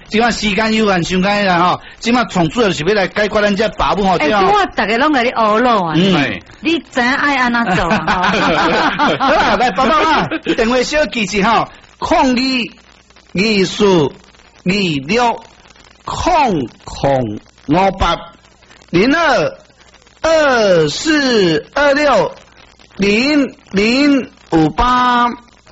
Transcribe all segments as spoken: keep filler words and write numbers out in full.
即马时间有限，伤紧啦吼，即马从主要是要来解决咱这爸母吼。 哎，我大家拢甲你学路啊， 嗯， 你知影爱安怎做啊？ 好啦，来爸爸啊，电话小记住吼，抗议艺术二六空空五八零二二四二六零零五八。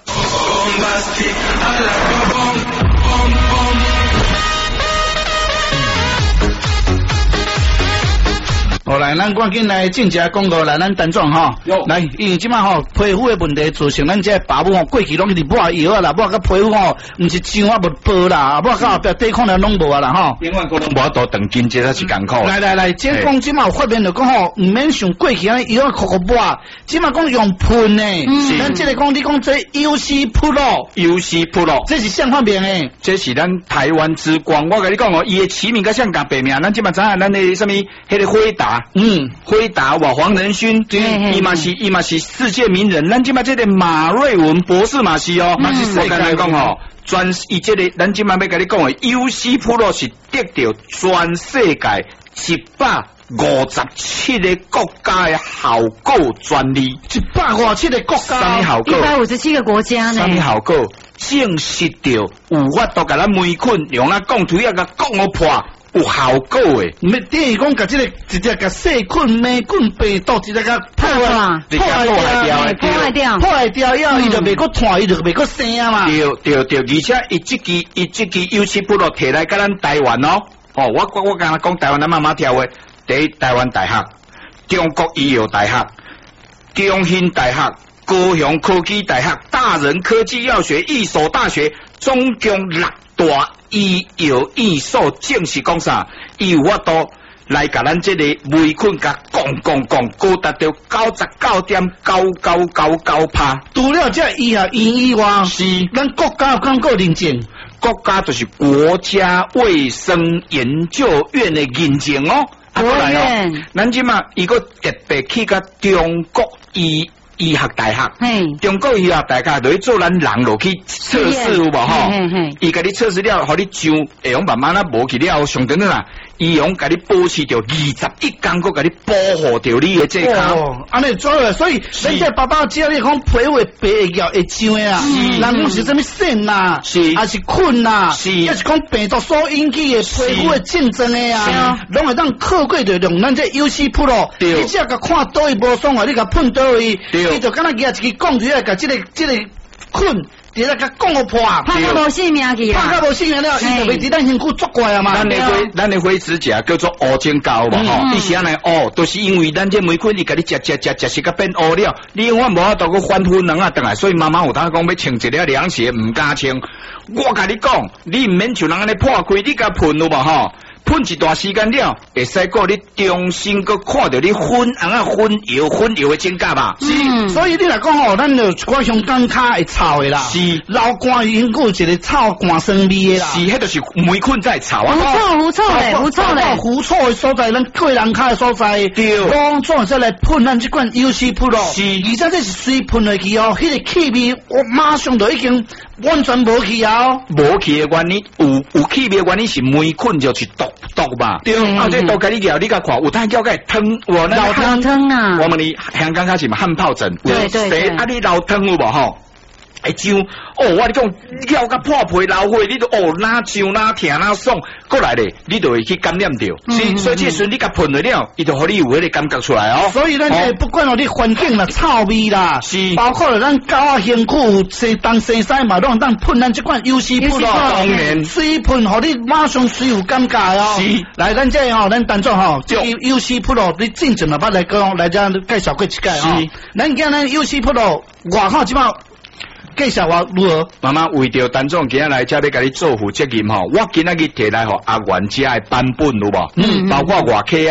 好来，咱赶紧来进一广告来，咱单壮吼，来，因为即马吼皮肤的问题造成咱这爸母吼过去拢一直抹药啊啦，抹个皮肤吼，毋是像啊无薄啦，抹到后壁抵抗力拢无啊啦吼。 永远可能无多长经济才是艰苦。 来来来，即讲即马有发明就讲吼，毋免像过去安尼药啊酷酷抹，即马讲用喷的，咱即个讲你讲这 U C Pro，U C Pro， 这是啥方面的？ 这是咱台湾之光，我甲你讲哦，伊的起名甲像甲别名，咱即马知影咱的什么迄个辉达。嗯，辉达哇，黄仁勋，伊嘛是伊嘛是世界名人，咱即马这个马瑞文博士嘛是哦，嘛是我刚才讲吼，全伊这个咱即马要甲你讲的 U C Pro 是得到全世界一百五十七个国家的效果专利， 一百五十七个国家， 什么效果？ 一百五十七个国家呢？ 什么效果？证实到有法度甲咱霉菌用咱钢推啊，甲讲我破。有效果诶， 唔係等於講甲即個直接甲細菌、霉菌、病毒直接甲破壞， 直接破壞掉， 破壞掉， 破壞掉以後，伊就袂個斷，伊就袂個生啊嘛。 對對對，而且伊即支伊即支 U C Pro 摕來甲咱台灣哦，哦，我我我剛才講台灣咱媽媽跳誒，第一台灣大學、中國醫藥大學、中興大學、高雄科技大學、大仁科技藥學、一所大學，總共六大。醫藥院所正式講啥？伊有法度來甲咱這個霉菌甲講講講，高達到九十九點九九九九趴。 除了這醫藥院以外， 是咱國家有講過認證， 國家就是國家衛生研究院的認證哦。 國院， 咱即嘛伊個特別去甲中國醫。醫學大學，中國醫學大學就去做咱人落去測試有無吼？伊甲你測試了，互你上會用慢慢啊無去了，上等等啦，伊用甲你保持着二十一天，個甲你保護着你嘅健康。 哦，安尼做誒，所以咱這爸爸只要你講皮膚會白會會上誒啊，人講是啥物腺啦，是還是菌啦，是，還是講病毒所引起嘅皮膚嘅競爭誒啊，攏會當靠過着用咱這 U C Pro，你只要甲看倒位無爽啊，你甲噴倒位。伊就敢若舉一支鋼錘來，甲即個即個菌，直接甲講個破， 拍到無性命去啊，拍到無性命了，伊就袂佇咱身軀作怪啊嘛。 咱的灰，咱的灰指甲叫做烏精膠嘛吼，伊是安尼烏，都是因為咱這霉菌伊甲你食食食食食甲變烏了，你永遠無法度個反復能啊轉來，所以媽媽有當講要穿一個涼鞋，唔敢穿。我甲你講，你唔免像人安尼破開，你甲噴有無吼？噴一段時間了，會使個你重新個看到你粉紅啊粉油粉油的增加吧。 是，所以你來講吼，咱就一寡香港卡會臭的啦。是，老乾應該有一個臭乾酸味的啦。是，迄就是霉菌在臭啊。 狐臭狐臭嘞，狐臭嘞， 狐臭的所在，咱過人卡的所在。對。講總係來噴咱這款 U C Pro。是。而且這是水噴落去哦，迄個氣味我馬上就已經完全無去啊。 無去的原因，有有氣味的原因是霉菌就是毒。毒吧，对，啊，这毒甲你咬，你甲看，有当叫个汤，我那老汤啊， 我们你香港开始嘛汗疱疹， 对对对， 啊，你老汤有无吼？会痒，哦，我你讲咬甲破皮老血，你都哦哪痒哪疼哪爽，过来咧，你就会去感染掉。是，所以这时你甲喷了了，伊就互你有迄个感觉出来哦。 所以咱这不管哦，你环境啦、臭味啦，是，包括了咱狗啊、身躯生东生西嘛，拢当喷咱这款 U C Pro 当然， 水喷互你马上水有感觉哦。是，来咱这吼，咱当作吼，这 U C Pro 你正正啊，捌来讲来这介绍过一届哦。咱今咱 U C Pro 外口即马。介绍我如何？ 妈妈为着单总今日来，才要甲你做负责任吼。我今仔日摕来互阿元家的版本有无？嗯，包括外客啊，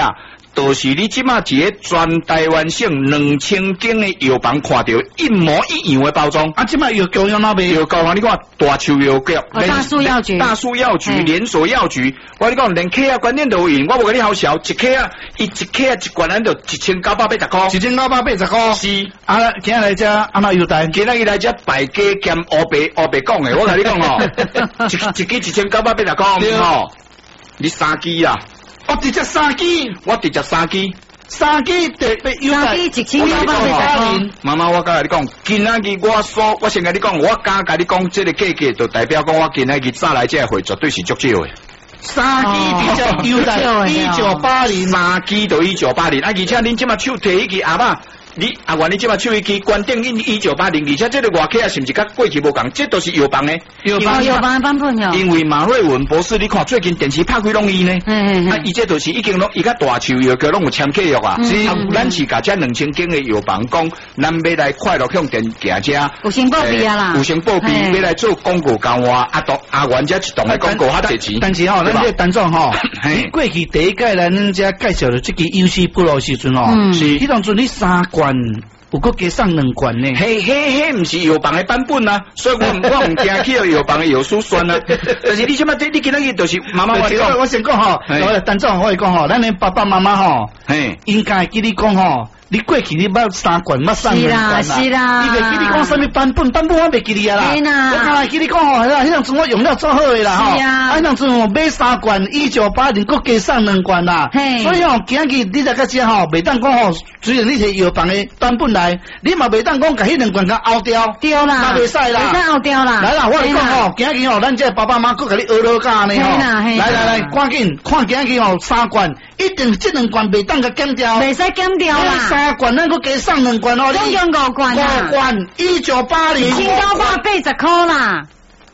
就是你即马一个全台湾省两千间的药房看到一模一样的包装。 啊，即马药局用哪卖？ 药局啊，你看大树药局、 大树药局、 大树药局连锁药局，我跟你讲连客啊观念都有用，我无跟你好笑，一克啊，伊一克啊一罐咱就一千九百八十块， 一千九百八十块。 是啊，今日来遮安那优待？ 今日伊来遮败家兼乌白乌白讲的，我跟你讲哦，一一支一千九百八十块吼，你三支啦。 我直接三支， 我直接三支， 三支特别优待， 一千九百八十块。 妈妈，我甲你讲，今仔日我所，我先甲你讲，我敢甲你讲，这个价格就代表讲我今仔日早来这会绝对是足少的。 三支直接优待一九八零， 三支就一九八零，啊，而且恁即马手摕迄支阿妈。你阿元，你即马手一支关顶一一九八零，而且这个外壳啊是毋是甲过去无共？这都是药房的， 药房药房的版本哟。 因为马瑞文博士，你看最近电视拍开拢伊呢，啊，伊这都是已经拢伊甲大树药局拢有签契约啊。啊，咱是甲这两千间的药房讲，咱要来快乐向店行者， 有先报备啊啦， 有先报备，要来做广告交换，啊，都阿元这一档的广告较侪钱。 但是吼，咱这单总吼，你过去第一届来咱遮介绍的这个优势部落时阵哦，是，迄当阵你三罐。有个加送两罐呢， 嘿嘿嘿，唔是药房的版本啊，所以我我唔惊去到药房的药书酸啊。但是你即马这你今日就是妈妈我讲， 我先讲吼，我单总我讲吼，咱的爸爸妈妈吼，嘿，应该记你讲吼。你过去你捌三罐，捌送两罐啦， 是啦， 你袂记你讲什么版本，版本我袂记你啊啦。我刚才记你讲吼，迄迄阵我用了做好的啦吼。是啊，迄阵阵我买三罐，一九八零，佮加送两罐啦。嘿，所以吼，今日你来到遮吼，袂当讲吼，虽然你摕药房的版本来，你嘛袂当讲甲迄两罐甲凹掉。对啦，那袂使啦， 袂使凹掉啦。 来啦，我讲吼，今日吼，咱这爸爸妈佮甲你学老教呢吼。来来来，赶紧看今日吼三罐，一定这两罐袂当甲减掉。 袂使减掉啦。 三罐咱佮加送两罐哦， 总共五罐啊， 五罐一九八零， 千九百八十块啦。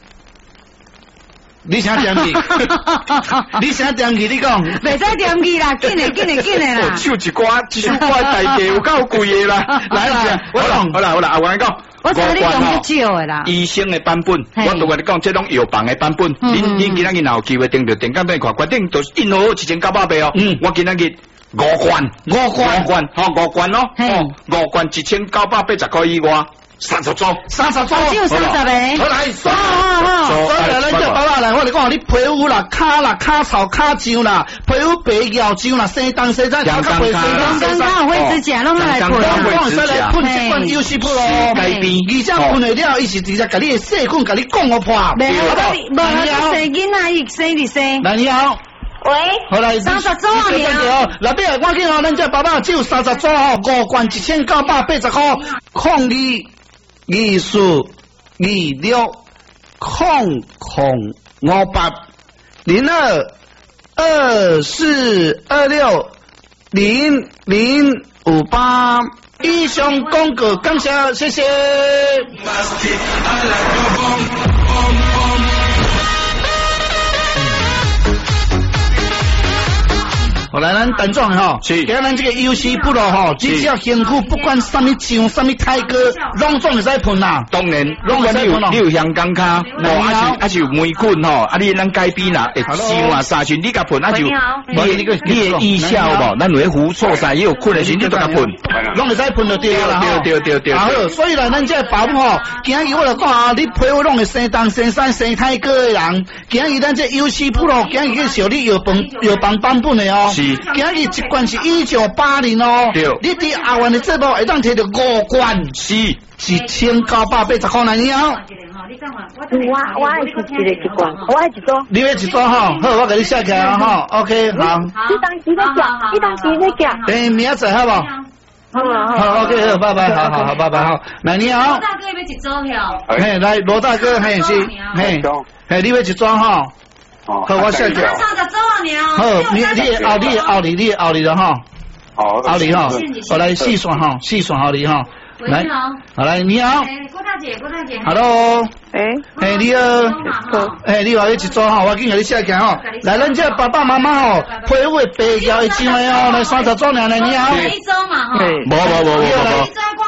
你啥点去？你啥点去？你讲？ 袂使点去啦，紧的紧的紧的啦。 手一挂，一手挂大价有够贵的啦。来啦，我讲，好啦好啦，我跟你讲， 我知你讲最少的啦。 医生的版本，我都跟你讲，这种药房的版本，恁恁今仔日若有机会订着订到等看，决定都是印好一千九百八哦。嗯，我今仔日。五罐， 五罐， 五罐，吼五罐咯，哦，五罐一千九百八十块以外，三十组， 三十组， 只有三十个， 好来，好好好，来来，咱这爸爸来，我嚟讲，你皮肤啦、骹啦、骹草、骹痒啦，皮肤白咬痒啦，生长生长， 刚刚刚刚会指甲，拢来喷， 我再来喷这款优势铺咯，而且喷了了，伊是直接甲你的细菌甲你讲我破， 没有，没有，生囡仔伊生伫生， 来你好。 喂， 好来， 三十组啊！ 来，边个赶紧哦，咱这爸爸只有三十组哦，五罐一千九百八十块，控二二四二六控控五八零二二四二六零零五八，以上广告感谢，谢谢。好来，咱单壮哈，给咱这个优势部落哈，只要辛苦，不管什么酱、什么泰哥，拢总会使喷啦。 当然，拢会使喷咯。你有香港卡，哦，还是还是有霉菌吼，啊，你咱改变啦，会香啊、杀菌，你甲喷，那就你你个你的腋下有无？咱有胡错噻，也有困的时你都甲喷， 拢会使喷就对啦。 对对对对。 好，所以啦，咱这保姆吼，今日我来讲啊，你皮肤拢会生长、生山、生泰哥的人，今日咱这优势部落，今日去小你药房药房版本的哦。今日一罐是一九八零哦， 对， 你伫阿元的节目会当摕到五罐， 是一千九百八十块来你好。 我我爱是一个一罐，我爱一组。 你要一组哈，好，我给你写起来啊哈 ，OK， 好。 你当时在讲，你当时在讲。 等明仔载好不好？好，好 ，OK， 好，拜拜，好好好，拜拜好。来你好。 罗大哥要一组票。 嘿，来罗大哥，嘿是，嘿，嘿，你要一组哈。好，我下去。好，你你奥利奥利你奥利的哈， 好， 奥利哈，我来细算哈，细算奥利哈，来，好来你好， 郭大姐，郭大姐 ，Hello， 哎， 哎你好，哎你好，一组哈，我紧给你写起哈，来咱这爸爸妈妈吼，皮肤白胶的酱的哦，来三十组两来你好， 一周嘛哈， 无无无无无。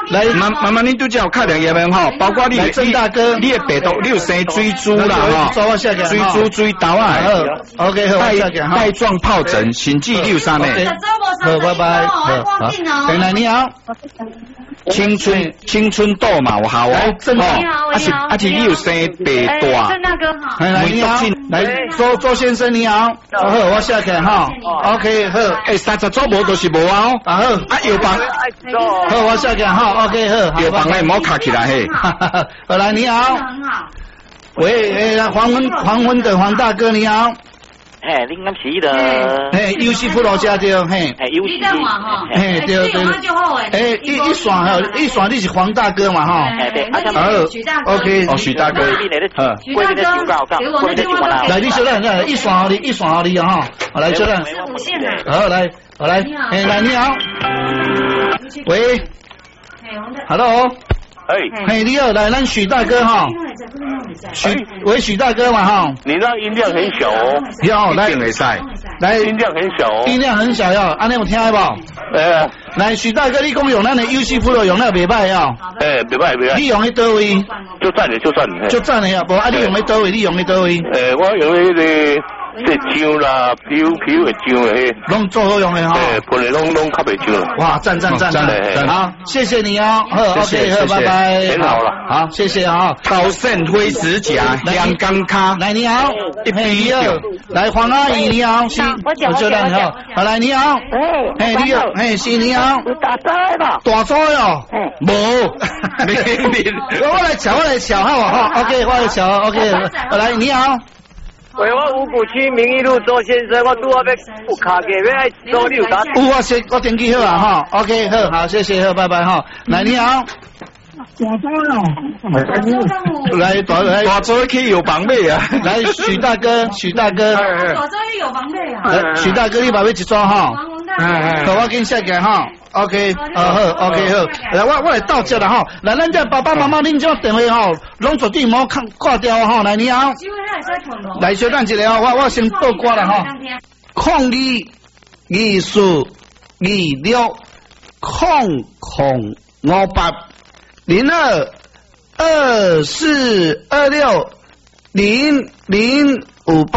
来，妈妈妈，你都叫我看两页面哈，包括你郑大哥， 你的白肚，你有生追猪啦哈，追猪追刀啊 ，OK 好， 带状疱疹，心悸六三呢， 好，拜拜，好，好，奶奶你好。 青春青春痘嘛，有效哦。 郑大哥， 而且而且你有生白肚啊。 郑大哥好。 来你好，来周周先生你好，好，我下去哈 ，OK 好， 诶，三十组无都是无啊哦。 啊好，啊药房，好我下去哈 ，OK 好， 药房咧唔好卡起来嘿。 好来你好， 很好。 喂，诶黄昏黄昏的黄大哥你好。 嘿，恁敢是的？ 嘿，优西普罗家对，嘿。 嘿，优西。 嘿，对对。诶，一一选哈，一选你是黄大哥嘛哈。 嘿对，啊， 许大哥。 OK， 哦，许大哥。 嗯。许大哥， 来，你小蛋，来，一选好你，一选好你哈。好来，小蛋。好来，好来，哎，来你好。喂。Hello。 哎， 嘿，你好，来，咱许大哥哈，许喂许大哥嘛哈， 你那音量很小哦， 要来比赛， 来音量很小哦， 音量很小哟，安尼有听得无？ 哎， 来许大哥，你讲用咱的 U C Pro 用那袂歹哦， 哎，袂歹袂歹， 你用喺倒位？ 就赞的就赞的， 就赞的呀，无啊，你用喺倒位？你用喺倒位？ 诶，我用迄个。这姜啦，皮皮会姜诶， 拢做好用的哈。 对，本来拢拢较袂姜了。 哇，赞赞赞赞！好，谢谢你哦，好 ，OK， 好，拜拜。 很好了， 好，谢谢啊。 高盛灰指甲，阳刚卡。 来，你好，一比二。来，黄阿姨你好，是，我就让你好。好，来你好。 哎， 哎你好，哎是你好。 有大灾吧？ 大灾哦。无。我来瞧，我来瞧，好不好 ？OK， 我来瞧 ，OK。来，你好。 喂，我五股区民一路周先生，我拄好要有卡给要爱周六打。 有我先我登记好啊哈 ，OK 好，好谢谢，好拜拜哈。来你好， 大灾哦， 来大来大灾去有房买啊， 来许大哥，许大哥， 大灾有房买啊， 许大哥你把位置抓哈，好我跟下来哈。OK， 好好 ，OK 好，来我我来到这了哈，来咱这爸爸妈妈恁这电话吼，拢绝对莫看挂掉哈，来你好，来小等一下哦，我我先报歌了哈，抗议艺术二六空空五八零二二四二六零零五八。